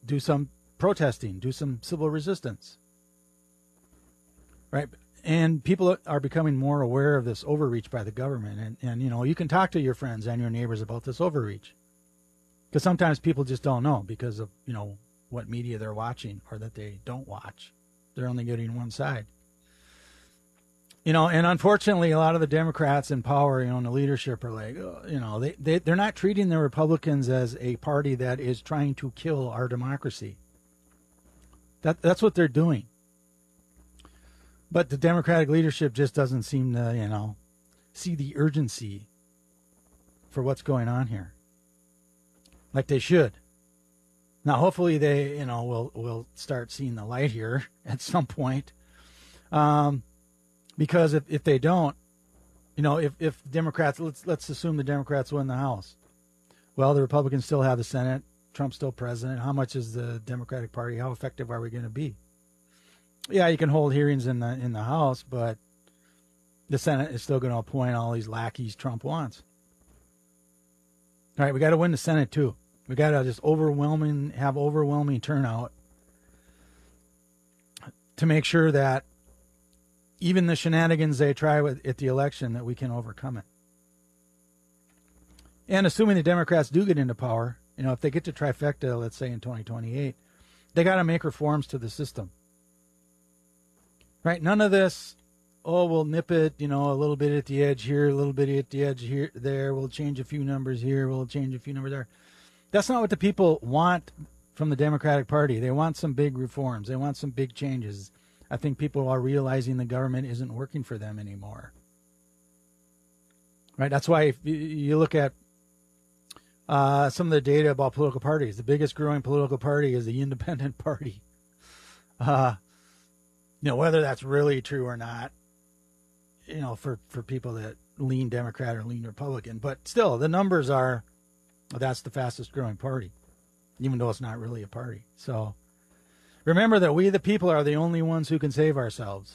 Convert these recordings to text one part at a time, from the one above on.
do some protesting, do some civil resistance. Right? And people are becoming more aware of this overreach by the government. And you can talk to your friends and your neighbors about this overreach. Because sometimes people just don't know because of, what media they're watching or that they don't watch. They're only getting one side. And unfortunately, a lot of the Democrats in power, in the leadership are like, they're not treating the Republicans as a party that is trying to kill our democracy. That's what they're doing. But the Democratic leadership just doesn't seem to, see the urgency for what's going on here. Like they should. Now, hopefully they, will start seeing the light here at some point. Because if they don't, if Democrats, let's assume the Democrats win the House. Well, the Republicans still have the Senate. Trump's still president. How much is the Democratic Party? How effective are we going to be? Yeah, you can hold hearings in the House, but the Senate is still going to appoint all these lackeys Trump wants. All right, we got to win the Senate too. We got to just have overwhelming turnout to make sure that even the shenanigans they try at the election, that we can overcome it. And assuming the Democrats do get into power, if they get to trifecta, let's say in 2028, they got to make reforms to the system. Right? None of this, we'll nip it, a little bit at the edge here, a little bit at the edge here, there. We'll change a few numbers here. We'll change a few numbers there. That's not what the people want from the Democratic Party. They want some big reforms. They want some big changes. I think people are realizing the government isn't working for them anymore. Right? That's why if you look at some of the data about political parties, the biggest growing political party is the Independent Party. Whether that's really true or not, for people that lean Democrat or lean Republican. But still, the numbers are, that's the fastest growing party, even though it's not really a party. So remember that we, the people, are the only ones who can save ourselves.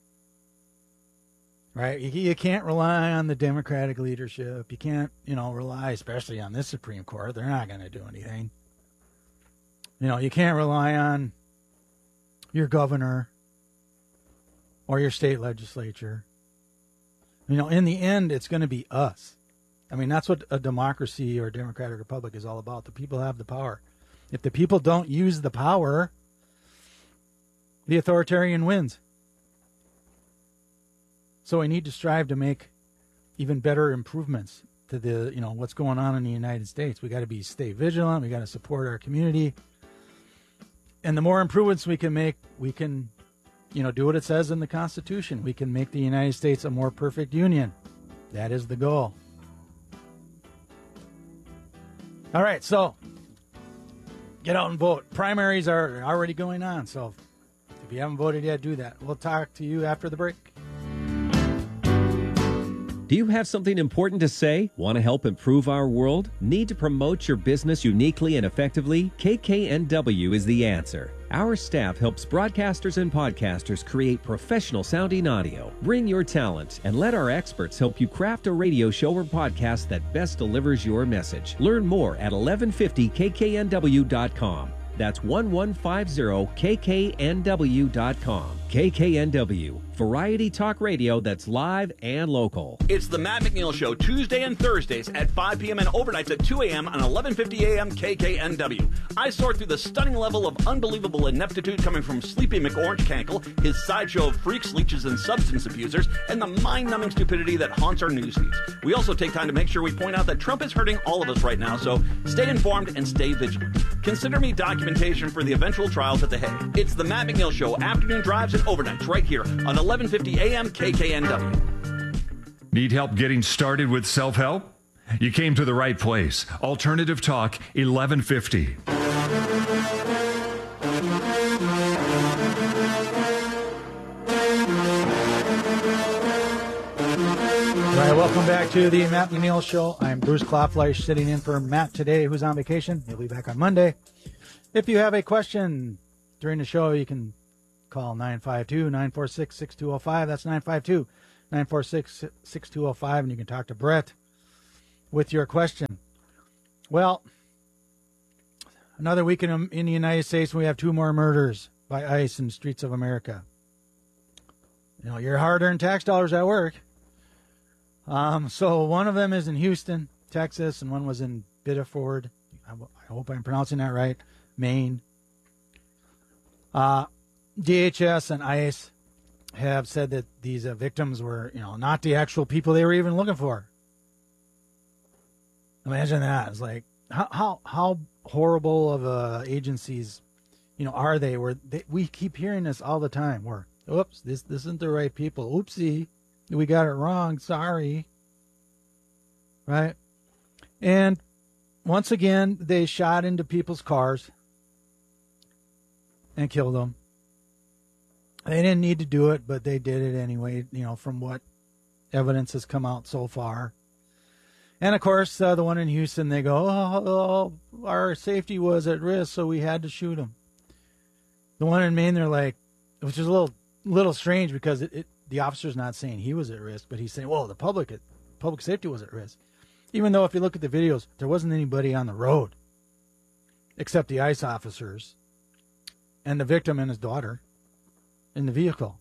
Right? You can't rely on the Democratic leadership. You can't, rely, especially on this Supreme Court. They're not going to do anything. You can't rely on your governor or your state legislature. In the end, it's going to be us. That's what a democracy or a democratic republic is all about. The people have the power. If the people don't use the power, the authoritarian wins. So we need to strive to make even better improvements to the, what's going on in the United States. We got to stay vigilant. We got to support our community. And the more improvements we can make, we can, do what it says in the Constitution. We can make the United States a more perfect union. That is the goal. All right, so get out and vote. Primaries are already going on, so if you haven't voted yet, do that. We'll talk to you after the break. Do you have something important to say? Want to help improve our world? Need to promote your business uniquely and effectively? KKNW is the answer. Our staff helps broadcasters and podcasters create professional sounding audio. Bring your talent and let our experts help you craft a radio show or podcast that best delivers your message. Learn more at 1150kknw.com. That's 1150kknw.com. KKNW, variety talk radio that's live and local. It's the Matt McNeil Show, Tuesday and Thursdays at 5 p.m. and overnights at 2 a.m. on 1150 a.m. KKNW. I sort through the stunning level of unbelievable ineptitude coming from Sleepy McOrange Cankle, his sideshow of freaks, leeches, and substance abusers, and the mind-numbing stupidity that haunts our news feeds. We also take time to make sure we point out that Trump is hurting all of us right now, so stay informed and stay vigilant. Consider me documentation for the eventual trials at The Hague. It's the Matt McNeil Show, afternoon drives and overnights right here on 1150 a.m. KKNW. Need help getting started with self-help? You came to the right place. Alternative Talk 1150. All right, welcome back to the Matt McNeil Show. I'm Bruce Klopfleisch, sitting in for Matt today, who's on vacation. He'll be back on Monday. If you have a question during the show, you can call 952-946-6205. That's 952-946-6205, and you can talk to Brett with your question. Well, Another week in the United States, we have 2 more murders by ICE in the streets of America. Your hard-earned tax dollars at work. So one of them is in Houston, Texas, and one was in Biddeford. I hope I'm pronouncing that right. Maine. DHS and ICE have said that these victims were, not the actual people they were even looking for. Imagine that. It's like, how horrible of agencies, are they? We keep hearing this all the time. Oops, this isn't the right people. Oopsie, we got it wrong. Sorry. Right? And once again, they shot into people's cars and killed them. They didn't need to do it, but they did it anyway, from what evidence has come out so far. And, of course, the one in Houston, they go, oh, our safety was at risk, so we had to shoot him. The one in Maine, they're like, which is a little strange because the officer's not saying he was at risk, but he's saying, well, the public safety was at risk. Even though if you look at the videos, there wasn't anybody on the road except the ICE officers and the victim and his daughter in the vehicle.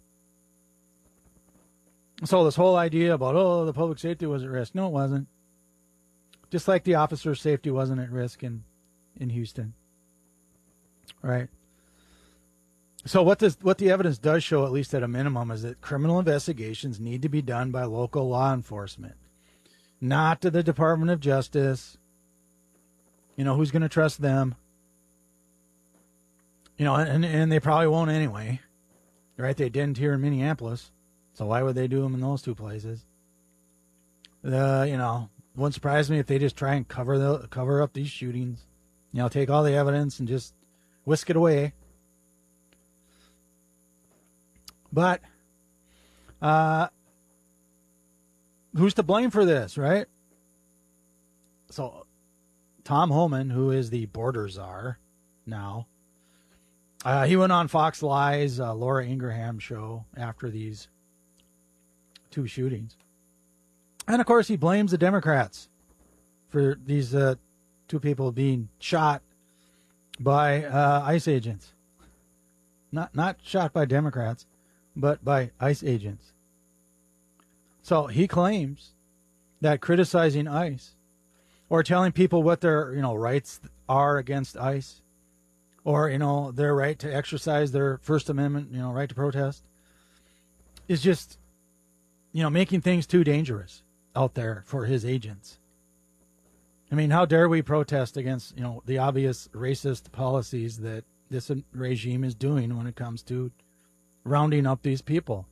So this whole idea about, the public safety was at risk. No, it wasn't. Just like the officer's safety wasn't at risk in Houston. Right? So what the evidence does show, at least at a minimum, is that criminal investigations need to be done by local law enforcement, not to the Department of Justice. Who's going to trust them? And they probably won't anyway. Right? They didn't here in Minneapolis. So why would they do them in those 2 places? Wouldn't surprise me if they just try and cover up these shootings. Take all the evidence and just whisk it away. But who's to blame for this, right? So Tom Homan, who is the border czar now, he went on Fox Live's Laura Ingraham show after these 2 shootings. And, of course, he blames the Democrats for these 2 people being shot by ICE agents. Not shot by Democrats, but by ICE agents. So he claims that criticizing ICE or telling people what their rights are against ICE or their right to exercise their First Amendment right to protest is just making things too dangerous out there for his agents. I mean, how dare we protest against the obvious racist policies that this regime is doing when it comes to rounding up these people?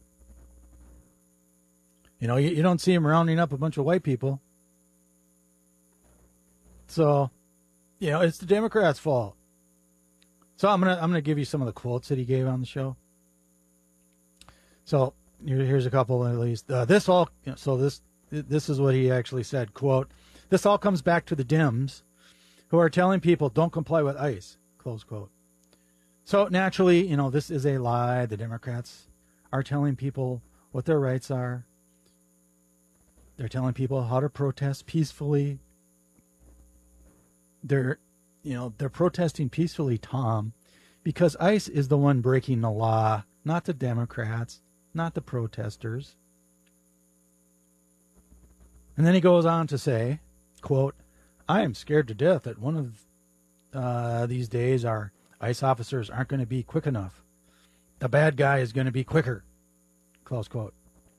You don't see him rounding up a bunch of white people. So, it's the Democrats' fault. So I'm gonna give you some of the quotes that he gave on the show. So here's a couple at least. This is what he actually said. Quote: "This all comes back to the Dems, who are telling people don't comply with ICE." Close quote. So naturally, this is a lie. The Democrats are telling people what their rights are. They're telling people how to protest peacefully. They're protesting peacefully, Tom, because ICE is the one breaking the law, not the Democrats, not the protesters. And then he goes on to say, quote, "I am scared to death that one of these days our ICE officers aren't going to be quick enough. The bad guy is going to be quicker." Close quote.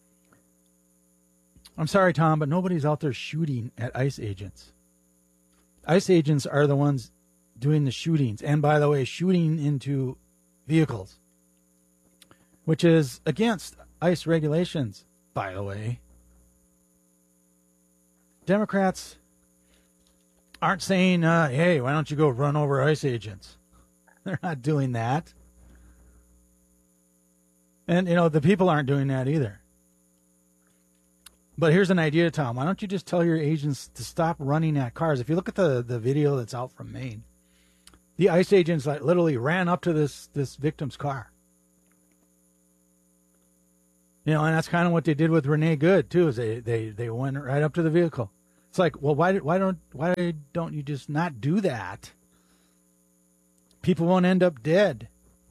I'm sorry, Tom, but nobody's out there shooting at ICE agents. ICE agents are the ones doing the shootings. And by the way, shooting into vehicles, which is against ICE regulations, by the way. Democrats aren't saying, hey, why don't you go run over ICE agents? They're not doing that. And, the people aren't doing that either. But here's an idea, Tom. Why don't you just tell your agents to stop running at cars? If you look at the video that's out from Maine, the ICE agents literally ran up to this victim's car. And that's kind of what they did with Renee Good, too, is they went right up to the vehicle. It's like, well, why don't you just not do that? people won't end up dead.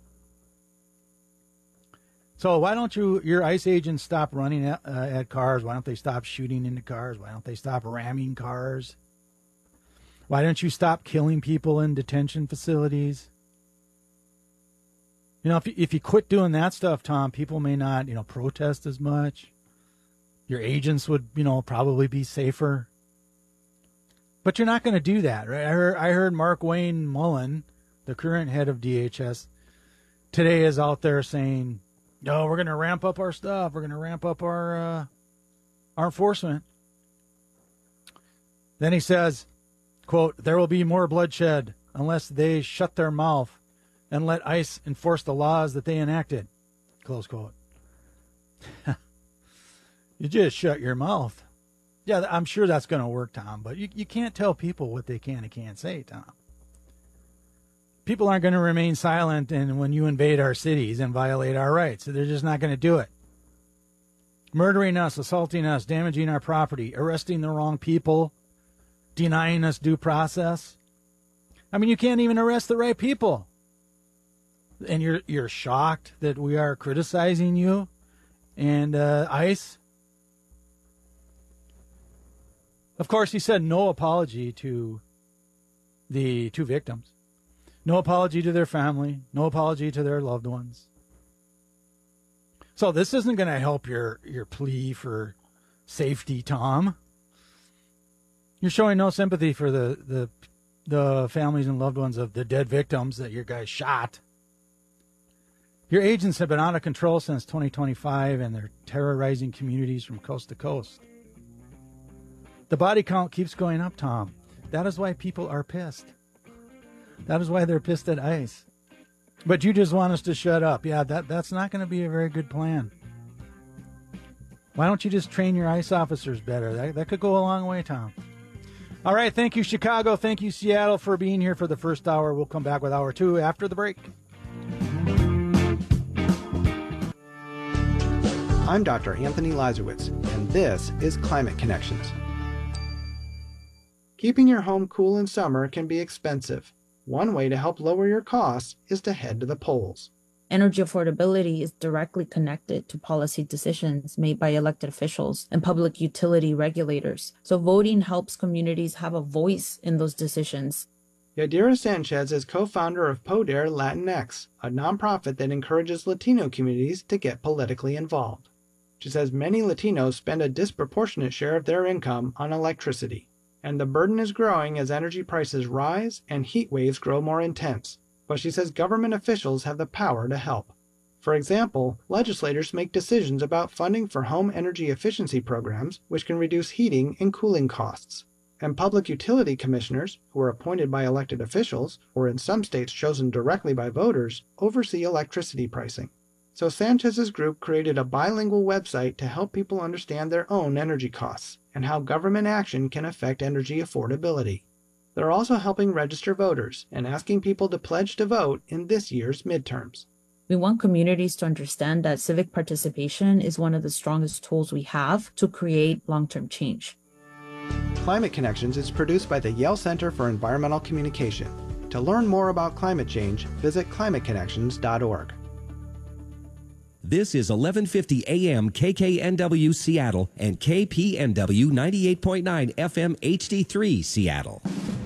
So why don't your ICE agents stop running at cars? Why don't they stop shooting into cars? Why don't they stop ramming cars? Why don't you stop killing people in detention facilities? You know, if you quit doing that stuff, Tom, people may not, protest as much. Your agents would, probably be safer. But you're not going to do that, right? I heard Mark Wayne Mullen, the current head of DHS, today is out there saying, no, we're going to ramp up our stuff. We're going to ramp up our enforcement. Then he says, quote, there will be more bloodshed unless they shut their mouth and let ICE enforce the laws that they enacted, close quote. You just shut your mouth. Yeah, I'm sure that's going to work, Tom, but you can't tell people what they can and can't say, Tom. People aren't going to remain silent and when you invade our cities and violate our rights. So they're just not going to do it. Murdering us, assaulting us, damaging our property, arresting the wrong people, denying us due process. I mean, you can't even arrest the right people. And you're shocked that we are criticizing you and ICE. Of course, he said no apology to the two victims. No apology to their family. No apology to their loved ones. So this isn't going to help your plea for safety, Tom. You're showing no sympathy for the families and loved ones of the dead victims that your guys shot. Your agents have been out of control since 2025, and they're terrorizing communities from coast to coast. The body count keeps going up, Tom. That is why people are pissed. That is why they're pissed at ICE. But you just want us to shut up. Yeah, that's not going to be a very good plan. Why don't you just train your ICE officers better? That could go a long way, Tom. All right, thank you, Chicago. Thank you, Seattle, for being here for the first hour. We'll come back with hour two after the break. I'm Dr. Anthony Lazarowitz, and this is Climate Connections. Keeping your home cool in summer can be expensive. One way to help lower your costs is to head to the polls. Energy affordability is directly connected to policy decisions made by elected officials and public utility regulators. So voting helps communities have a voice in those decisions. Yadira Sanchez is co-founder of Poder Latinx, a nonprofit that encourages Latino communities to get politically involved. She says many Latinos spend a disproportionate share of their income on electricity, and the burden is growing as energy prices rise and heat waves grow more intense. But she says government officials have the power to help. For example, legislators make decisions about funding for home energy efficiency programs, which can reduce heating and cooling costs. And public utility commissioners, who are appointed by elected officials, or in some states chosen directly by voters, oversee electricity pricing. So Sanchez's group created a bilingual website to help people understand their own energy costs and how government action can affect energy affordability. They're also helping register voters and asking people to pledge to vote in this year's midterms. We want communities to understand that civic participation is one of the strongest tools we have to create long-term change. Climate Connections is produced by the Yale Center for Environmental Communication. To learn more about climate change, visit climateconnections.org. This is 1150 AM KKNW Seattle and KPNW 98.9 FM HD3 Seattle.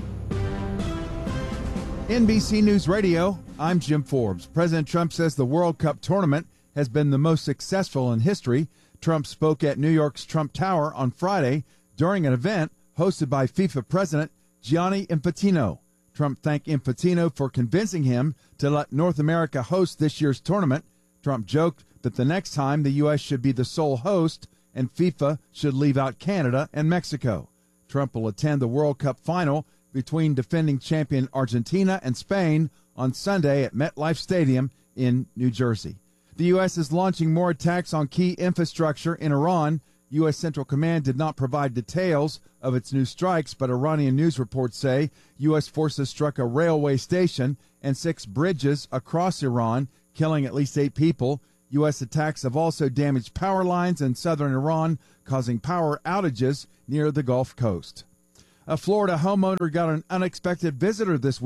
NBC News Radio, I'm Jim Forbes. President Trump says the World Cup tournament has been the most successful in history. Trump spoke at New York's Trump Tower on Friday during an event hosted by FIFA President Gianni Infantino. Trump thanked Infantino for convincing him to let North America host this year's tournament. Trump joked that the next time the U.S. should be the sole host and FIFA should leave out Canada and Mexico. Trump will attend the World Cup final between defending champion Argentina and Spain on Sunday at MetLife Stadium in New Jersey. The U.S. is launching more attacks on key infrastructure in Iran. U.S. Central Command did not provide details of its new strikes, but Iranian news reports say U.S. forces struck a railway station and 6 bridges across Iran, killing at least 8 people. U.S. attacks have also damaged power lines in southern Iran, causing power outages near the Gulf Coast. A Florida homeowner got an unexpected visitor this week.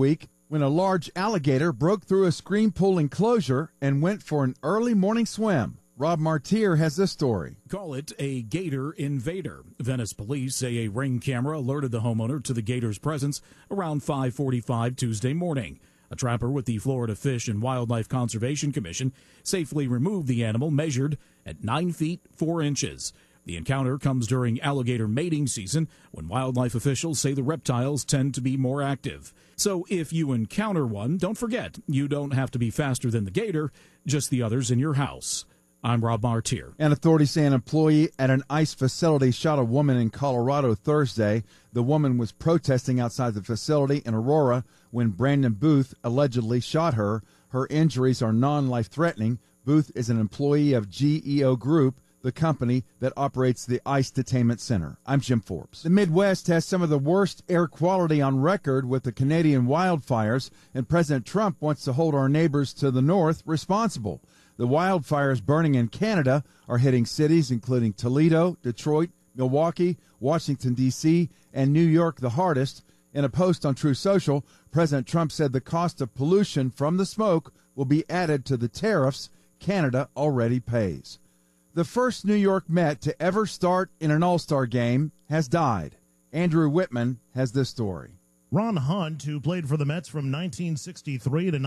when a large alligator broke through a screen pool enclosure and went for an early morning swim. Rob Martier has this story. Call it a gator invader. Venice police say a Ring camera alerted the homeowner to the gator's presence around 5:45 Tuesday morning. A trapper with the Florida Fish and Wildlife Conservation Commission safely removed the animal, measured at 9 feet 4 inches. The encounter comes during alligator mating season, when wildlife officials say the reptiles tend to be more active. So if you encounter one, don't forget, you don't have to be faster than the gator, just the others in your house. I'm Rob Martier. And authorities say an employee at an ICE facility shot a woman in Colorado Thursday. The woman was protesting outside the facility in Aurora when Brandon Booth allegedly shot her. Her injuries are non-life-threatening. Booth is an employee of GEO Group, the company that operates the ICE Detainment Center. I'm Jim Forbes. The Midwest has some of the worst air quality on record with the Canadian wildfires, and President Trump wants to hold our neighbors to the north responsible. The wildfires burning in Canada are hitting cities including Toledo, Detroit, Milwaukee, Washington, D.C., and New York the hardest. In a post on Truth Social, President Trump said the cost of pollution from the smoke will be added to the tariffs Canada already pays. The first New York Met to ever start in an All-Star game has died. Andrew Whitman has this story. Ron Hunt, who played for the Mets from 1963 to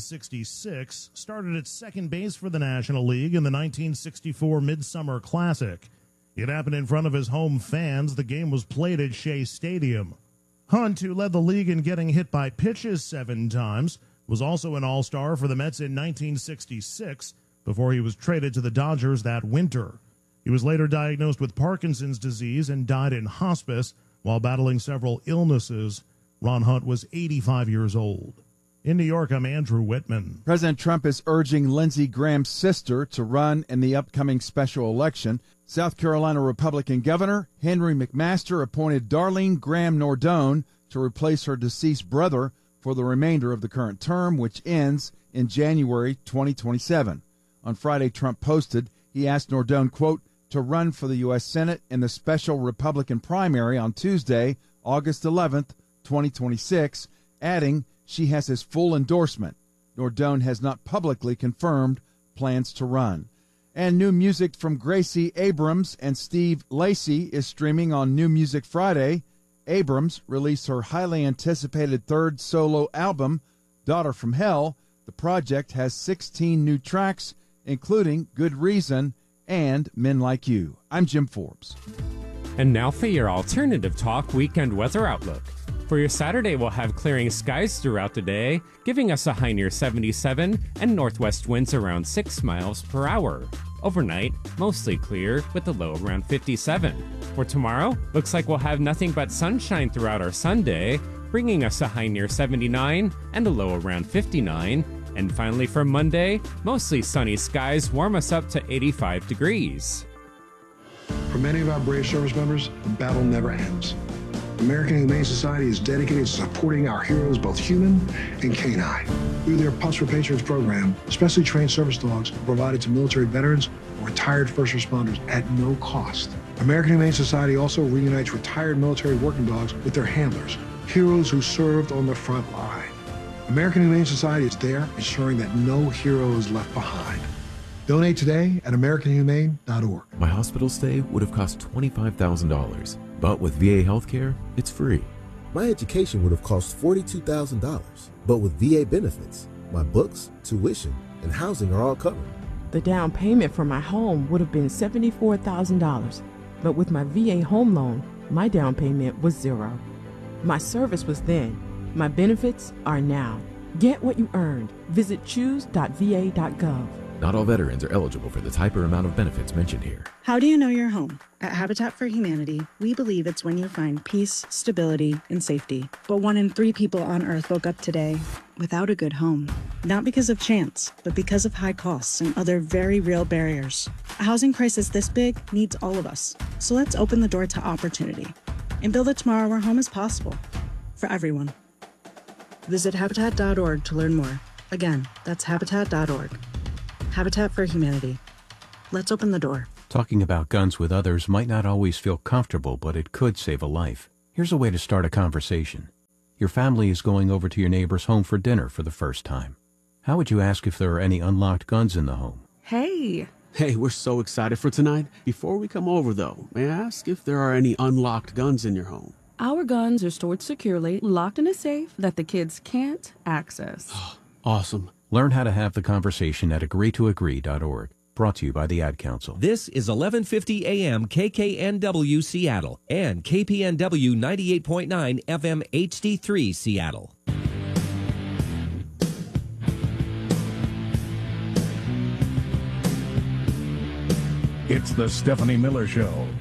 1966, started at second base for the National League in the 1964 Midsummer Classic. It happened in front of his home fans. The game was played at Shea Stadium. Hunt, who led the league in getting hit by pitches 7 times, was also an All-Star for the Mets in 1966 before he was traded to the Dodgers that winter. He was later diagnosed with Parkinson's disease and died in hospice while battling several illnesses. Ron Hunt was 85 years old. In New York, I'm Andrew Whitman. President Trump is urging Lindsey Graham's sister to run in the upcoming special election. South Carolina Republican Governor Henry McMaster appointed Darlene Graham Nordone to replace her deceased brother for the remainder of the current term, which ends in January 2027. On Friday, Trump posted he asked Nordone, quote, to run for the U.S. Senate in the special Republican primary on Tuesday, August 11th, 2026, adding she has his full endorsement. Nordone has not publicly confirmed plans to run. And new music from Gracie Abrams and Steve Lacy is streaming on New Music Friday. Abrams released her highly anticipated third solo album, Daughter from Hell. The project has 16 new tracks, including Good Reason and Men Like You. I'm Jim Forbes. And now for your Alternative Talk weekend weather outlook. For your Saturday, we'll have clearing skies throughout the day, giving us a high near 77 and northwest winds around 6 miles per hour. Overnight, mostly clear with a low around 57. For tomorrow, looks like we'll have nothing but sunshine throughout our Sunday, bringing us a high near 79 and a low around 59. And finally for Monday, mostly sunny skies warm us up to 85 degrees. For many of our brave service members, the battle never ends. American Humane Society is dedicated to supporting our heroes, both human and canine. Through their Pups for Patriots program, specially trained service dogs are provided to military veterans or retired first responders at no cost. American Humane Society also reunites retired military working dogs with their handlers, heroes who served on the front line. American Humane Society is there, ensuring that no hero is left behind. Donate today at AmericanHumane.org. My hospital stay would have cost $25,000, but with VA healthcare, it's free. My education would have cost $42,000, but with VA benefits, my books, tuition, and housing are all covered. The down payment for my home would have been $74,000, but with my VA home loan, my down payment was $0. My service was then. My benefits are now. Get what you earned. Visit choose.va.gov. Not all veterans are eligible for the type or amount of benefits mentioned here. How do you know you're home? At Habitat for Humanity, we believe it's when you find peace, stability, and safety. But 1 in 3 people on Earth woke up today without a good home. Not because of chance, but because of high costs and other very real barriers. A housing crisis this big needs all of us. So let's open the door to opportunity and build a tomorrow where home is possible for everyone. Visit Habitat.org to learn more. Again, that's Habitat.org. Habitat for Humanity. Let's open the door. Talking about guns with others might not always feel comfortable, but it could save a life. Here's a way to start a conversation. Your family is going over to your neighbor's home for dinner for the first time. How would you ask if there are any unlocked guns in the home? Hey, we're so excited for tonight. Before we come over, though, may I ask if there are any unlocked guns in your home? Our guns are stored securely, locked in a safe that the kids can't access. Awesome. Learn how to have the conversation at agreetoagree.org. Brought to you by the Ad Council. This is 1150 AM KKNW Seattle and KPNW 98.9 FM HD3 Seattle. It's the Stephanie Miller Show.